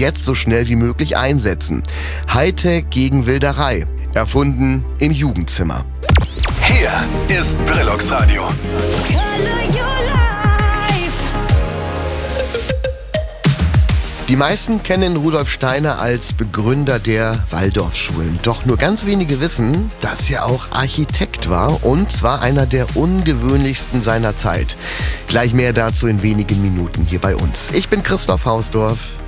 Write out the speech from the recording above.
jetzt so schnell wie möglich einsetzen. Hightech gegen Wilderei. Erfunden im Jugendzimmer. Hier ist Brillocks Radio. Die meisten kennen Rudolf Steiner als Begründer der Waldorfschulen. Doch nur ganz wenige wissen, dass er auch Architekt war, und zwar einer der ungewöhnlichsten seiner Zeit. Gleich mehr dazu in wenigen Minuten hier bei uns. Ich bin Christoph Hausdorf.